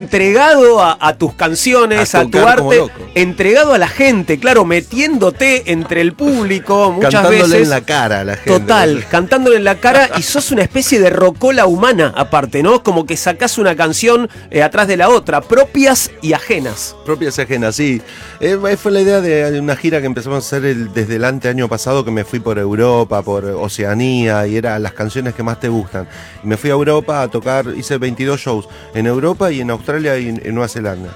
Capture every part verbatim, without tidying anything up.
entregado a, a tus canciones, a, a tu arte, entregado a la gente, claro, metiéndote entre el público muchas cantándole veces. en la cara a la gente. Total, cantándole en la cara, y sos una especie de rocola humana aparte, ¿no? Como que sacás una canción eh, atrás de la otra, propias y ajenas. Propias y ajenas, sí. Eh, fue la idea de una gira que empezamos a hacer el, desde el ante año pasado, que me fui por Europa, por Oceanía, y eran las canciones que más te gustan. Y me fui a Europa a tocar, hice veintidós shows en Europa y en Australia y en, en Nueva Zelanda.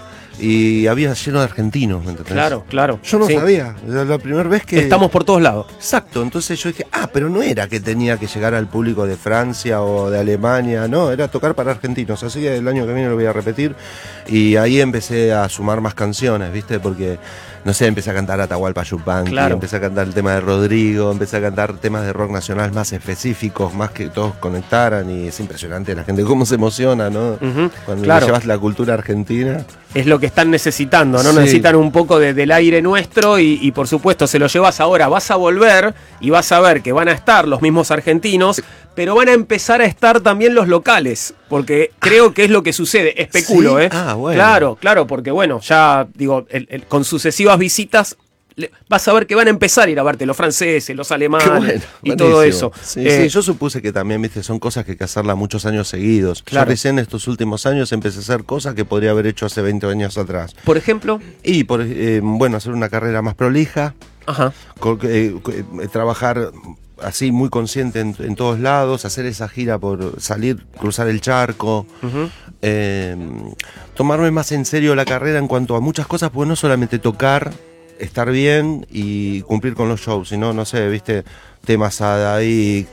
Y había lleno de argentinos, ¿me entendés? Claro, claro. Yo no sí. sabía, la, la primera vez que... Estamos por todos lados. Exacto, entonces yo dije, ah, pero no era que tenía que llegar al público de Francia o de Alemania, no, era tocar para argentinos, así que el año que viene lo voy a repetir. Y ahí empecé a sumar más canciones, ¿viste? Porque, no sé, empecé a cantar Atahualpa Yupanqui, claro. empecé a cantar el tema de Rodrigo, empecé a cantar temas de rock nacional más específicos, más que todos conectaran, y es impresionante la gente cómo se emociona, ¿no? Uh-huh. Cuando claro. le llevas la cultura argentina. Es lo que están necesitando, ¿no? Sí. Necesitan un poco de, del aire nuestro y, y por supuesto se lo llevas ahora, vas a volver y vas a ver que van a estar los mismos argentinos, pero van a empezar a estar también los locales, porque creo que es lo que sucede, especulo, ¿Sí? ¿eh? Ah, bueno. Claro, claro, porque bueno, ya digo, el, el, con sucesivas visitas vas a ver que van a empezar a ir a verte los franceses, los alemanes bueno, y buenísimo. Todo eso. Sí, eh, sí, yo supuse que también, viste, son cosas que hay que hacerlas muchos años seguidos. Claro. Yo recién estos últimos años empecé a hacer cosas que podría haber hecho hace veinte años atrás. ¿Por ejemplo? Y, por, eh, bueno, hacer una carrera más prolija. Ajá. Con, eh, eh, trabajar así muy consciente en, en todos lados, hacer esa gira por salir, cruzar el charco, uh-huh. eh, tomarme más en serio la carrera en cuanto a muchas cosas, porque no solamente tocar, estar bien y cumplir con los shows, sino, no sé, viste, temas Adaik,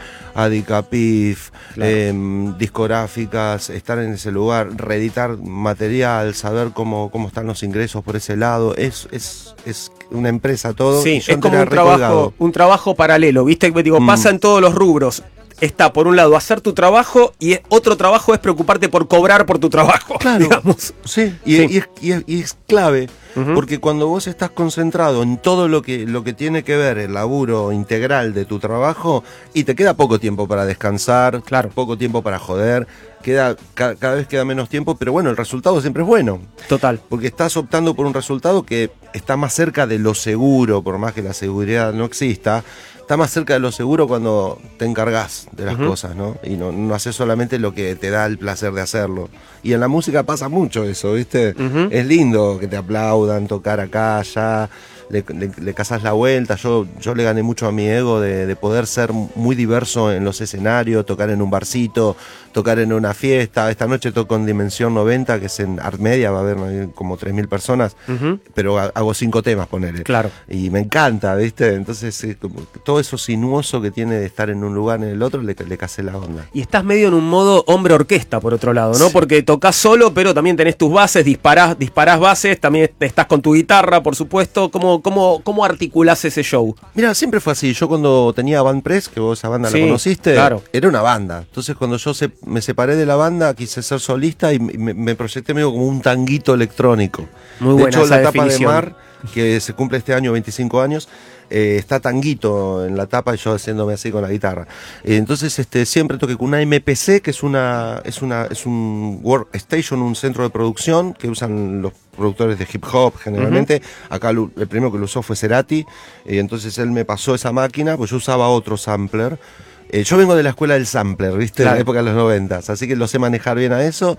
Adicapif, claro. eh, discográficas, estar en ese lugar, reeditar material, saber cómo, cómo están los ingresos por ese lado, es, es, es una empresa todo. Sí, es como un trabajo, un trabajo paralelo, viste, digo, mm. pasa en todos los rubros. Está, por un lado, hacer tu trabajo y otro trabajo es preocuparte por cobrar por tu trabajo. Claro, digamos. Sí, y, sí. Y, es, y, es, y es clave, uh-huh. porque cuando vos estás concentrado en todo lo que, lo que tiene que ver el laburo integral de tu trabajo, y te queda poco tiempo para descansar, claro. poco tiempo para joder, queda, ca, cada vez queda menos tiempo, pero bueno, el resultado siempre es bueno. Total. Porque estás optando por un resultado que está más cerca de lo seguro, por más que la seguridad no exista. Está más cerca de lo seguro cuando te encargas de las uh-huh. cosas, ¿no? Y no, no haces solamente lo que te da el placer de hacerlo. Y en la música pasa mucho eso, ¿viste? Uh-huh. Es lindo que te aplaudan, tocar acá, allá, le, le, le cazás la vuelta. Yo, yo le gané mucho a mi ego de, de poder ser muy diverso en los escenarios, tocar en un barcito, tocar en una fiesta. Esta noche toco en Dimensión noventa, que es en Art Media, va a haber como tres mil personas, uh-huh. pero hago cinco temas, ponele. Claro. Y me encanta, ¿viste? Entonces, eh, como, todo eso sinuoso que tiene de estar en un lugar en el otro, le, le casé la onda. Y estás medio en un modo hombre-orquesta, por otro lado, ¿no? Sí. Porque tocas solo, pero también tenés tus bases, disparás, disparás bases, también estás con tu guitarra, por supuesto. ¿Cómo, cómo, cómo articulás ese show? Mira, siempre fue así. Yo cuando tenía Band Press, que vos esa banda sí, la conociste, claro. era una banda. Entonces cuando yo se, me separé de la banda, quise ser solista y me, me proyecté medio como un tanguito electrónico. Muy de buena hecho, esa la tapa de definición. Mar, que se cumple este año veinticinco años, eh, está Tanguito en la tapa y yo haciéndome así con la guitarra. Eh, entonces este, siempre toqué con una M P C, que es una es una es un workstation, un centro de producción que usan los productores de hip hop generalmente. Uh-huh. Acá lo, el primero que lo usó fue Cerati, y entonces él me pasó esa máquina, pues yo usaba otro sampler. Eh, yo vengo de la escuela del sampler, ¿viste? Claro. De la época de los noventas, así que lo sé manejar bien a eso.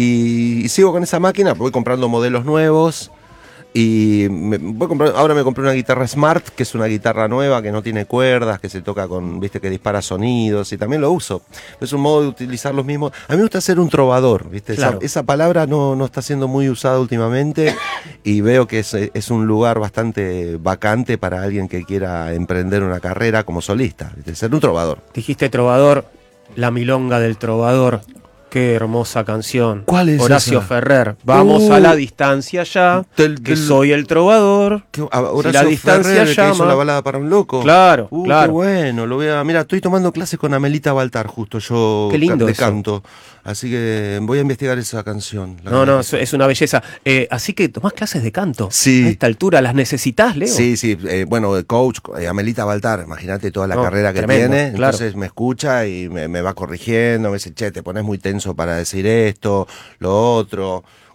Y, y sigo con esa máquina, voy comprando modelos nuevos. Y me voy a comprar, ahora me compré una guitarra Smart, que es una guitarra nueva, que no tiene cuerdas, que se toca con, viste, que dispara sonidos, y también lo uso. Es un modo de utilizar los mismos. A mí me gusta ser un trovador, viste. Claro. Esa, esa palabra no, no está siendo muy usada últimamente, y veo que es, es un lugar bastante vacante para alguien que quiera emprender una carrera como solista, ¿viste? Ser un trovador. Dijiste trovador, la milonga del trovador. Qué hermosa canción. ¿Cuál es Horacio esa? Ferrer. Vamos uh, a la distancia ya, del, que del, soy el trovador. Que, a, Horacio si la distancia Ferrer, llama. Que hizo la balada para un loco. Claro, uh, claro. Qué bueno, lo voy a... Mira, estoy tomando clases con Amelita Baltar, justo yo. Qué lindo de eso. canto. Así que voy a investigar esa canción. No, no, es, es una belleza. Eh, así que tomás clases de canto. Sí. A esta altura, ¿las necesitas, Leo? Sí, sí. Eh, bueno, coach, eh, Amelita Baltar, imagínate toda la no, carrera que tremendo, tiene. Claro. Entonces me escucha y me, me va corrigiendo, me dice, che, te pones muy tenso para decir esto, lo otro.